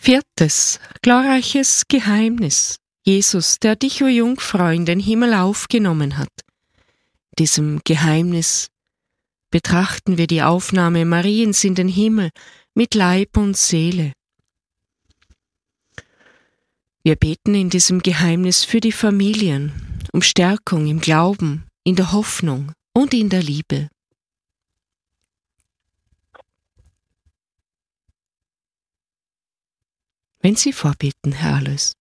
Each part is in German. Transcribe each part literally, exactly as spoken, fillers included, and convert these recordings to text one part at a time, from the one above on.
Viertes, glorreiches Geheimnis. Jesus, der dich, o Jungfrau, in den Himmel aufgenommen hat. In diesem Geheimnis betrachten wir die Aufnahme Mariens in den Himmel mit Leib und Seele. Wir beten in diesem Geheimnis für die Familien, um Stärkung im Glauben, in der Hoffnung und in der Liebe. Wenn Sie vorbeten, Herr Alois.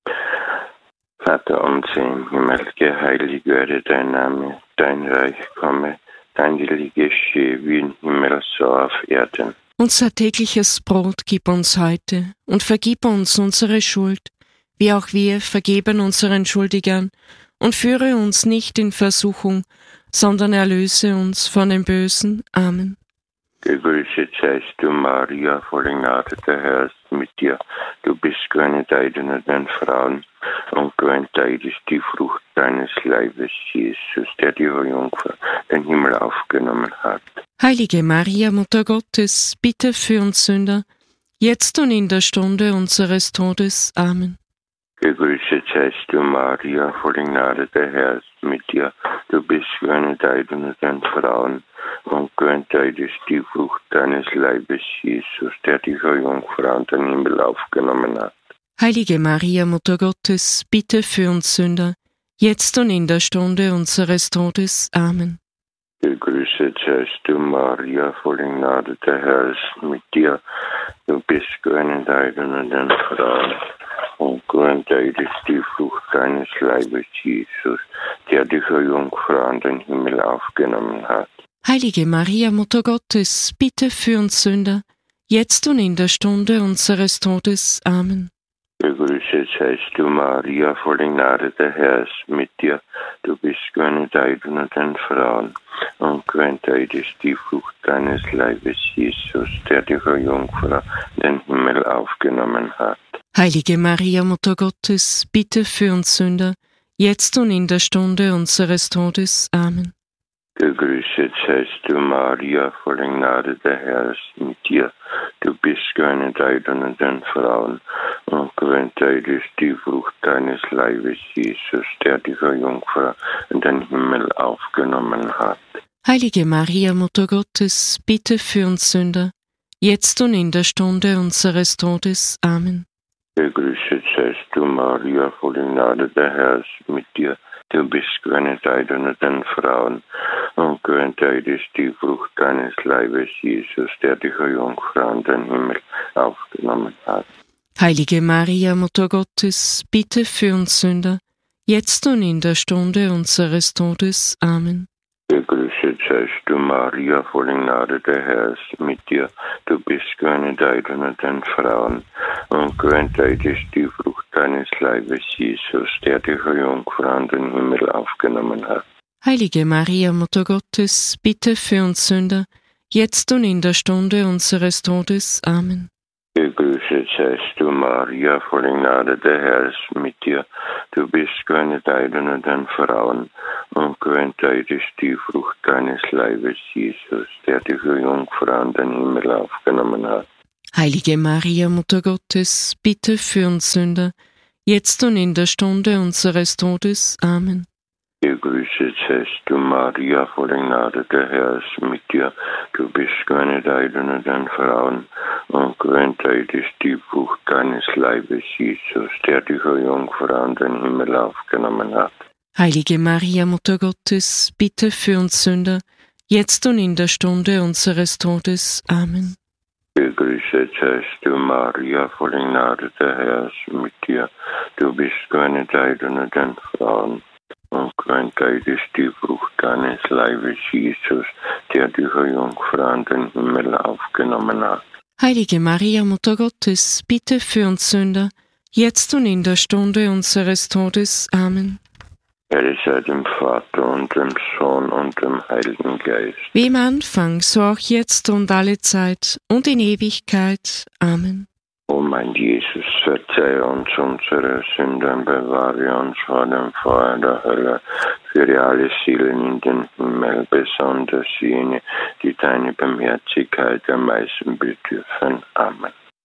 Vater unser im Himmel, geheiligt werde dein Name, dein Reich komme, dein Wille geschehe wie im Himmel so auf Erden. Unser tägliches Brot gib uns heute und vergib uns unsere Schuld, wie auch wir vergeben unseren Schuldigern, und führe uns nicht in Versuchung, sondern erlöse uns von dem Bösen. Amen. Gegrüßet seist du, Maria, voll Gnade, der Herr ist mit dir. Du bist gebenedeit unter den Frauen, und gebenedeit ist die Frucht deines Leibes, Jesus, der die Jungfrau den Himmel aufgenommen hat. Heilige Maria, Mutter Gottes, bitte für uns Sünder, jetzt und in der Stunde unseres Todes. Amen. Gegrüßet seist du, Maria, voll Gnade, der Herr ist mit dir. Du bist gebenedeit unter den Frauen, und gebenedeit ist die Frucht deines Leibes, Jesus, der dich, o Jungfrau, in den Himmel aufgenommen hat. Heilige Maria, Mutter Gottes, bitte für uns Sünder, jetzt und in der Stunde unseres Todes. Amen. Gegrüßet seist du, Maria, voll Gnade, der Herr ist mit dir. Du bist gebenedeit unter den Frauen, und gebenedeit ist die Frucht deines Leibes, Jesus, der dich, o Jungfrau, in den Himmel aufgenommen hat. Heilige Maria, Mutter Gottes, bitte für uns Sünder, jetzt und in der Stunde unseres Todes. Amen. Gegrüßet seist du, Maria, voll Gnade, der Herr ist mit dir. Du bist gebenedeit unter den Frauen, und gebenedeit ist die Frucht deines Leibes, Jesus, der dich, o Jungfrau, in den Himmel aufgenommen hat. Heilige Maria, Mutter Gottes, bitte für uns Sünder, jetzt und in der Stunde unseres Todes. Amen. Gegrüßet seist du, Maria, voll Gnade, der Herr ist mit dir. Du bist gebenedeit unter den Frauen, und gebenedeit ist die Frucht deines Leibes, Jesus, der dich, o Jungfrau, in den Himmel aufgenommen hat. Heilige Maria, Mutter Gottes, bitte für uns Sünder, jetzt und in der Stunde unseres Todes. Amen. Gegrüßet seist du, Maria, voll Gnade, der Herr ist mit dir. Du bist gebenedeit unter den Frauen, und gebenedeit ist die Frucht deines Leibes, Jesus, der dich, o Jungfrau, in den Himmel aufgenommen hat. Heilige Maria, Mutter Gottes, bitte für uns Sünder, jetzt und in der Stunde unseres Todes. Amen. Gegrüßet seist du, Maria, voll Gnade, der Herr ist mit dir. Du bist gebenedeit unter den Frauen, und gebenedeit ist die Frucht deines Leibes, Jesus, der dich, o Jungfrau, in den Himmel aufgenommen hat. Heilige Maria, Mutter Gottes, bitte für uns Sünder, jetzt und in der Stunde unseres Todes. Amen. Gegrüßet seist du, Maria, voll Gnade, der Herr ist mit dir. Du bist gebenedeit unter den Frauen, und gebenedeit ist die Frucht deines Leibes, Jesus, der dich, o Jungfrau, in den Himmel aufgenommen hat. Heilige Maria, Mutter Gottes, bitte für uns Sünder, jetzt und in der Stunde unseres Todes. Amen. Gegrüßet seist du, Maria, voll Gnade, der Herr ist mit dir. Du bist gebenedeit unter den Frauen, und gebenedeit ist die Frucht deines Leibes, Jesus, der dich, o Jungfrau, in den Himmel aufgenommen hat. Heilige Maria, Mutter Gottes, bitte für uns Sünder, jetzt und in der Stunde unseres Todes. Amen. Gegrüßet seist du, Maria, voll Gnade, der Herr ist mit dir. Du bist gebenedeit unter den Frauen, und gebenedeit ist die Frucht deines Leibes, Jesus, der dich, o Jungfrau, in den Himmel aufgenommen hat. Heilige Maria, Mutter Gottes, bitte für uns Sünder, jetzt und in der Stunde unseres Todes. Amen. Ehre sei dem Vater und dem Sohn und dem Heiligen Geist. Wie im Anfang, so auch jetzt und alle Zeit und in Ewigkeit. Amen. O mein Jesus, verzeih uns unsere Sünden, bewahre uns vor dem Feuer der Hölle, führe alle Seelen in den Himmel, besonders jene, die deine Barmherzigkeit am meisten bedürfen. Amen.